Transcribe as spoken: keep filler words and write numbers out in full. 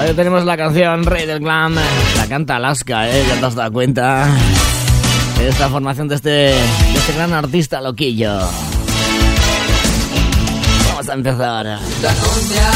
Ahí tenemos la canción Rey del Glam. La canta Alaska, ¿eh? Ya te has dado cuenta. Esta formación de este, de este gran artista loquillo. Vamos a empezar. La cumbia